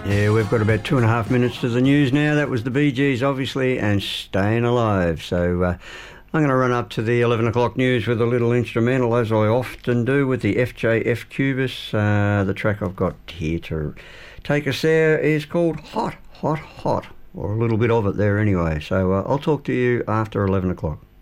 Yeah, we've got about 2.5 minutes to the news now. That was the Bee Gees, obviously, and Staying Alive. So I'm going to run up to the 11 o'clock news with a little instrumental, as I often do, with the FJF Cubis. The track I've got here to take us there is called Hot, Hot, Hot, or a little bit of it there anyway. So I'll talk to you after 11 o'clock.